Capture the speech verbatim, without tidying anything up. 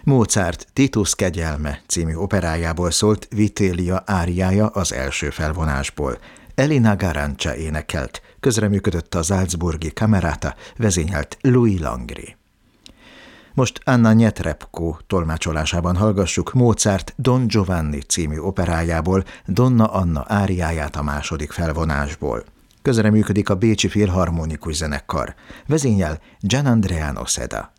Mozart Titus kegyelme című operájából szólt Vitélia áriája az első felvonásból. Elina Garanca énekelt, közreműködött a Salzburgi Camerata, vezényelt Louis Langry. Most Anna Netrebko tolmácsolásában hallgassuk Mozart Don Giovanni című operájából Donna Anna áriáját a második felvonásból. Közreműködik a Bécsi Filharmonikus Zenekar, vezényel Gianandrea Noseda.